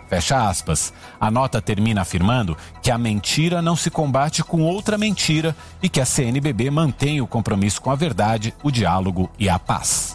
Fecha aspas. A nota termina afirmando que a mentira não se combate com outra mentira e que a CNBB mantém o compromisso com a verdade, o diálogo e a paz.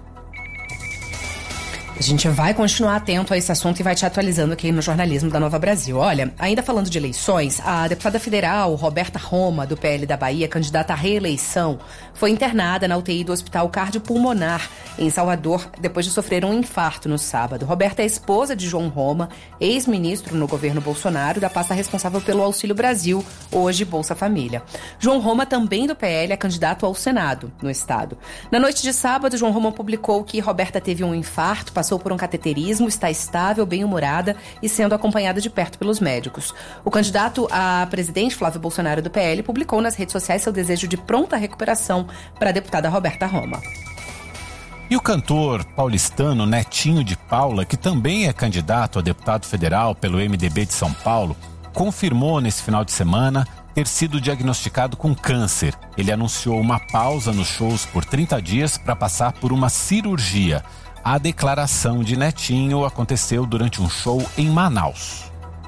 A gente vai continuar atento a esse assunto e vai te atualizando aqui no Jornalismo da Nova Brasil. Olha, ainda falando de eleições, a deputada federal Roberta Roma, do PL da Bahia, candidata à reeleição, foi internada na UTI do Hospital Cardiopulmonar, em Salvador, depois de sofrer um infarto no sábado. Roberta é esposa de João Roma, ex-ministro no governo Bolsonaro, da pasta responsável pelo Auxílio Brasil, hoje Bolsa Família. João Roma, também do PL, é candidato ao Senado, no estado. Na noite de sábado, João Roma publicou que Roberta teve um infarto, passou por um cateterismo, está estável, bem-humorada e sendo acompanhada de perto pelos médicos. O candidato a presidente, Flávio Bolsonaro, do PL, publicou nas redes sociais seu desejo de pronta recuperação para a deputada Roberta Roma. E o cantor paulistano Netinho de Paula, que também é candidato a deputado federal pelo MDB de São Paulo, confirmou nesse final de semana ter sido diagnosticado com câncer. Ele anunciou uma pausa nos shows por 30 dias para passar por uma cirurgia. A declaração de Netinho aconteceu durante um show em Manaus.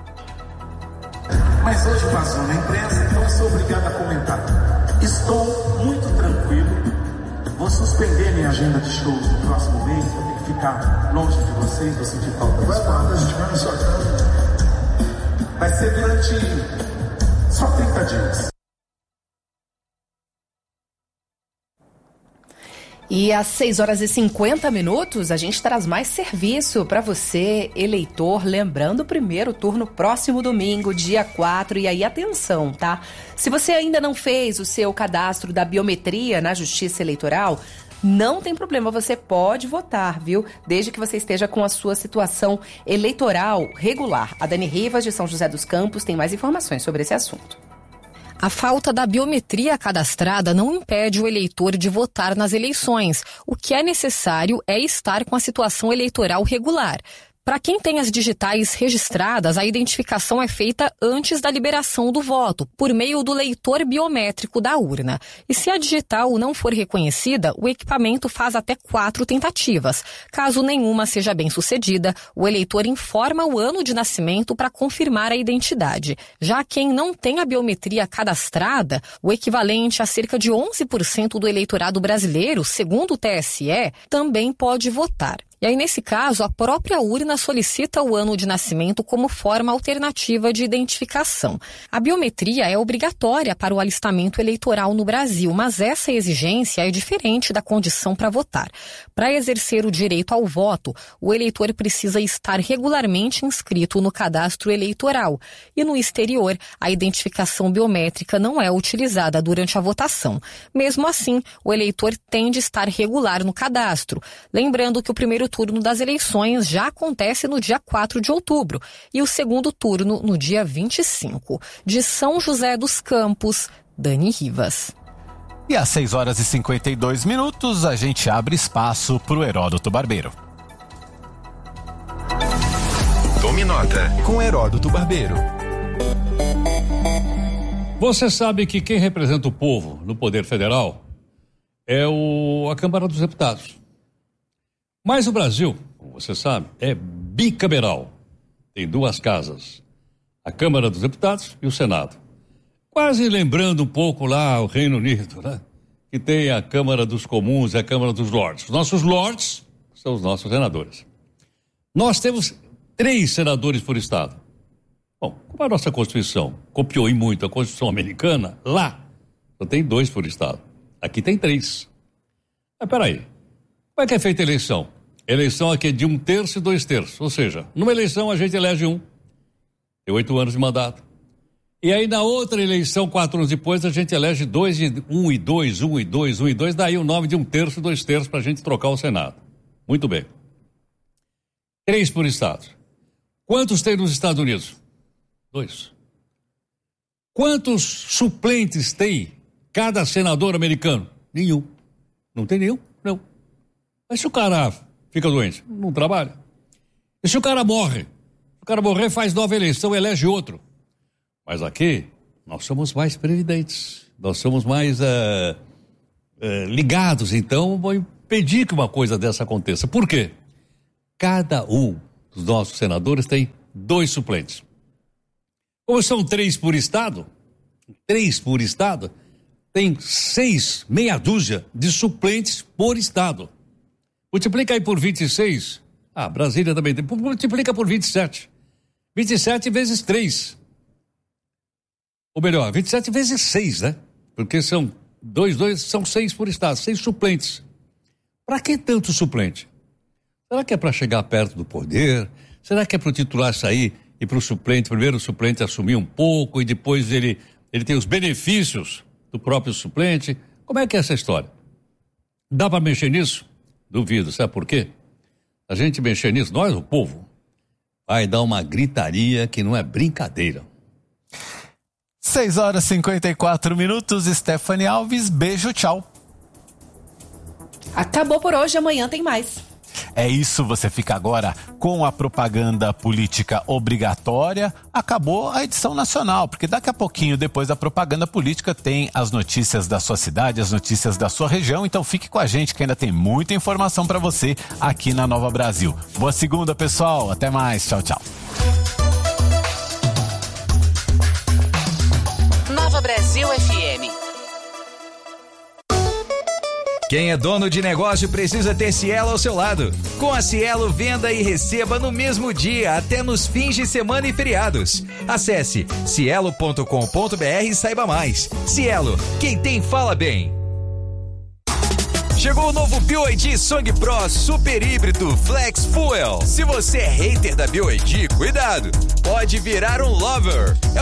Mas hoje passou na imprensa, então sou obrigado a comentar. Estou muito tranquilo. Vou suspender minha agenda de shows no próximo mês. Vou ter que ficar longe de vocês, vou sentir falta. Vai lá, a gente vai na sua casa. Vai ser durante só 30 dias. E às 6h50, a gente traz mais serviço para você, eleitor. Lembrando o primeiro turno próximo domingo, dia 4. E aí, atenção, tá? Se você ainda não fez o seu cadastro da biometria na Justiça Eleitoral, não tem problema, você pode votar, viu? Desde que você esteja com a sua situação eleitoral regular. A Dani Rivas, de São José dos Campos, tem mais informações sobre esse assunto. A falta da biometria cadastrada não impede o eleitor de votar nas eleições. O que é necessário é estar com a situação eleitoral regular. Para quem tem as digitais registradas, a identificação é feita antes da liberação do voto, por meio do leitor biométrico da urna. E se a digital não for reconhecida, o equipamento faz até 4 tentativas. Caso nenhuma seja bem-sucedida, o eleitor informa o ano de nascimento para confirmar a identidade. Já quem não tem a biometria cadastrada, o equivalente a cerca de 11% do eleitorado brasileiro, segundo o TSE, também pode votar. E aí, nesse caso, a própria urna solicita o ano de nascimento como forma alternativa de identificação. A biometria é obrigatória para o alistamento eleitoral no Brasil, mas essa exigência é diferente da condição para votar. Para exercer o direito ao voto, o eleitor precisa estar regularmente inscrito no cadastro eleitoral. E no exterior, a identificação biométrica não é utilizada durante a votação. Mesmo assim, o eleitor tem de estar regular no cadastro. Lembrando que o primeiro turno das eleições já acontece no dia 4 de outubro e o segundo turno no dia 25. De São José dos Campos, Dani Rivas. E às 6h52, a gente abre espaço para o Heródoto Barbeiro. Tome nota com Heródoto Barbeiro. Você sabe que quem representa o povo no Poder Federal é a Câmara dos Deputados. Mas o Brasil, como você sabe, é bicameral. Tem 2 casas, a Câmara dos Deputados e o Senado. Quase lembrando um pouco lá o Reino Unido, né? Que tem a Câmara dos Comuns e a Câmara dos Lordes. Os nossos Lordes são os nossos senadores. Nós temos 3 senadores por estado. Bom, como a nossa Constituição copiou em muito a Constituição americana, lá só tem 2 por estado. Aqui tem 3. Mas peraí. Como é que é feita a eleição? Eleição aqui é de 1/3 e 2/3. Ou seja, numa eleição a gente elege um. Tem 8 anos de mandato. E aí na outra eleição, 4 anos depois, a gente elege 2 e 1 e 2, 1 e 2, 1 e 2. Daí o nome de 1/3 e 2/3 para a gente trocar o Senado. Muito bem. 3 por estado. Quantos tem nos Estados Unidos? 2. Quantos suplentes tem cada senador americano? Nenhum. Não tem nenhum? Não. Mas se o cara fica doente, não trabalha. E se o cara morre? Se o cara morrer, faz nova eleição, elege outro. Mas aqui, nós somos mais previdentes. Nós somos mais ligados. Então, vou impedir que uma coisa dessa aconteça. Por quê? Cada um dos nossos senadores tem 2 suplentes. Como são 3 por estado, tem 6, meia dúzia de suplentes por estado. Multiplica aí por 26. Brasília também tem. Multiplica por 27. 27 vezes 3. Ou melhor, 27 vezes 6, né? Porque são 2, são 6 por estado, 6 suplentes. Para que tanto suplente? Será que é para chegar perto do poder? Será que é para o titular sair e para o suplente, primeiro o suplente assumir um pouco e depois ele tem os benefícios do próprio suplente? Como é que é essa história? Dá para mexer nisso? Duvido, sabe por quê? A gente mexer nisso, nós, o povo, vai dar uma gritaria que não é brincadeira. 6h54, Stephanie Alves, beijo, tchau. Acabou por hoje, amanhã tem mais. É isso, você fica agora com a propaganda política obrigatória. Acabou a edição nacional, porque daqui a pouquinho, depois da propaganda política, tem as notícias da sua cidade, as notícias da sua região. Então fique com a gente que ainda tem muita informação para você aqui na Nova Brasil. Boa segunda, pessoal. Até mais. Tchau, tchau. Nova Brasil FM. Quem é dono de negócio precisa ter Cielo ao seu lado. Com a Cielo, venda e receba no mesmo dia, até nos fins de semana e feriados. Acesse cielo.com.br e saiba mais. Cielo, quem tem fala bem. Chegou o novo BYD Song Pro Super Híbrido Flex Fuel. Se você é hater da BYD, cuidado, pode virar um lover. É